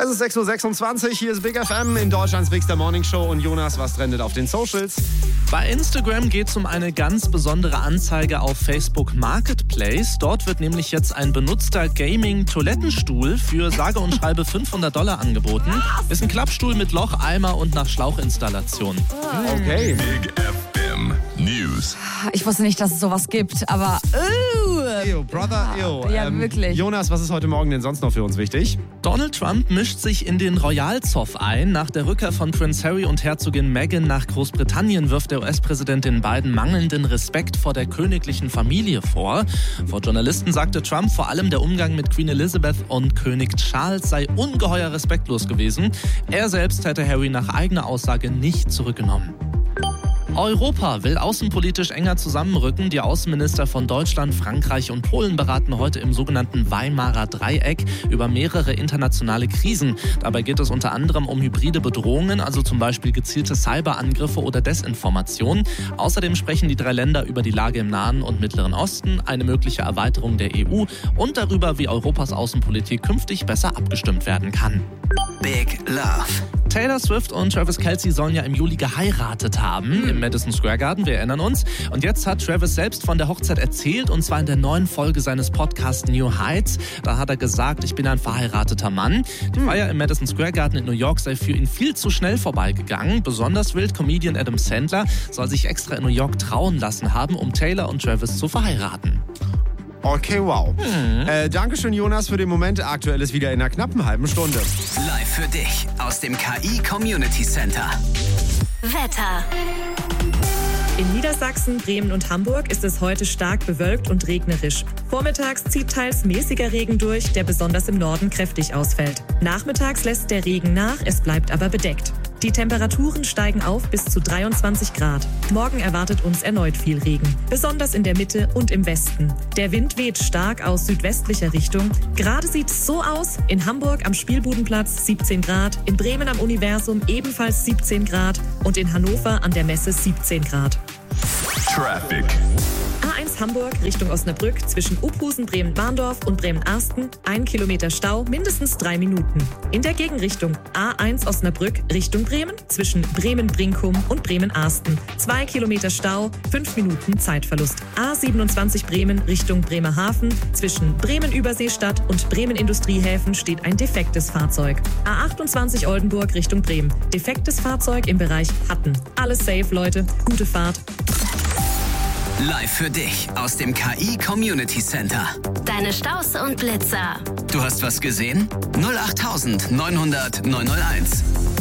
Es ist 6.26 Uhr, hier ist Big FM in Deutschlands Bigster Morning Show. Und Jonas, was trendet auf den Socials? Bei Instagram geht es um eine ganz besondere Anzeige auf Facebook Marketplace. Dort wird nämlich jetzt ein benutzter Gaming-Toilettenstuhl für sage und schreibe $500 angeboten. Ist ein Klappstuhl mit Loch, Eimer und nach Schlauchinstallation. Okay. Big FM News. Ich wusste nicht, dass es sowas gibt, aber Ew, Brother, ew. Ja, wirklich. Jonas, was ist heute Morgen denn sonst noch für uns wichtig? Donald Trump mischt sich in den Royalzoff ein. Nach der Rückkehr von Prince Harry und Herzogin Meghan nach Großbritannien wirft der US-Präsident den beiden mangelnden Respekt vor der königlichen Familie vor. Vor Journalisten sagte Trump, vor allem der Umgang mit Queen Elizabeth und König Charles sei ungeheuer respektlos gewesen. Er selbst hätte Harry nach eigener Aussage nicht zurückgenommen. Europa will außenpolitisch enger zusammenrücken. Die Außenminister von Deutschland, Frankreich und Polen beraten heute im sogenannten Weimarer Dreieck über mehrere internationale Krisen. Dabei geht es unter anderem um hybride Bedrohungen, also zum Beispiel gezielte Cyberangriffe oder Desinformation. Außerdem sprechen die drei Länder über die Lage im Nahen und Mittleren Osten, eine mögliche Erweiterung der EU und darüber, wie Europas Außenpolitik künftig besser abgestimmt werden kann. Big Love. Taylor Swift und Travis Kelce sollen ja im Juli geheiratet haben, im Madison Square Garden, wir erinnern uns. Und jetzt hat Travis selbst von der Hochzeit erzählt, und zwar in der neuen Folge seines Podcasts New Heights. Da hat er gesagt, ich bin ein verheirateter Mann. Die Feier im Madison Square Garden in New York sei für ihn viel zu schnell vorbeigegangen. Besonders wild, Comedian Adam Sandler soll sich extra in New York trauen lassen haben, um Taylor und Travis zu verheiraten. Okay, wow. Dankeschön, Jonas, für den Moment. Aktuell ist wieder in einer knappen halben Stunde. Live für dich aus dem KI Community Center. Wetter. In Niedersachsen, Bremen und Hamburg ist es heute stark bewölkt und regnerisch. Vormittags zieht teils mäßiger Regen durch, der besonders im Norden kräftig ausfällt. Nachmittags lässt der Regen nach, es bleibt aber bedeckt. Die Temperaturen steigen auf bis zu 23 Grad. Morgen erwartet uns erneut viel Regen, besonders in der Mitte und im Westen. Der Wind weht stark aus südwestlicher Richtung. Gerade sieht es so aus: in Hamburg am Spielbudenplatz 17 Grad, in Bremen am Universum ebenfalls 17 Grad und in Hannover an der Messe 17 Grad. Traffic. A1 Hamburg Richtung Osnabrück zwischen Uphusen, Bremen-Bahndorf und Bremen-Arsten 1 Kilometer Stau, mindestens 3 Minuten. In der Gegenrichtung A1 Osnabrück Richtung Bremen zwischen Bremen-Brinkum und Bremen-Arsten 2 Kilometer Stau, 5 Minuten Zeitverlust. A27 Bremen Richtung Bremerhaven zwischen Bremen-Überseestadt und Bremen-Industriehäfen steht ein defektes Fahrzeug. A28 Oldenburg Richtung Bremen. Defektes Fahrzeug im Bereich Hatten. Alles safe, Leute. Gute Fahrt. Live für dich aus dem KI Community Center. Deine Staus und Blitzer. Du hast was gesehen? 08900 901.